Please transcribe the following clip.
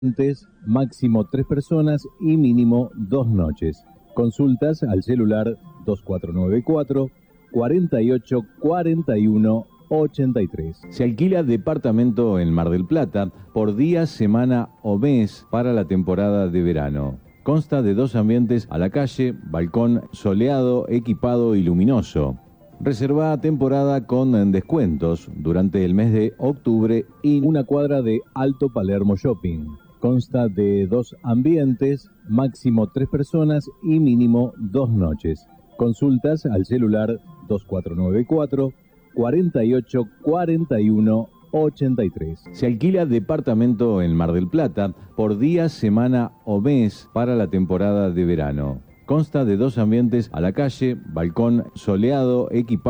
máximo 3 personas y mínimo 2 noches. Consultas al celular 2494 48 41 83. Se alquila departamento en Mar del Plata por día, semana o mes para la temporada de verano. Consta de 2 ambientes a la calle, balcón soleado, equipado y luminoso. Reserva temporada con descuentos durante el mes de octubre y una cuadra de Alto Palermo Shopping. Consta de 2 ambientes, máximo 3 personas y mínimo 2 noches. Consultas al celular 2494 48 41 83. Se alquila departamento en Mar del Plata por día, semana o mes para la temporada de verano. Consta de 2 ambientes a la calle, balcón soleado, equipado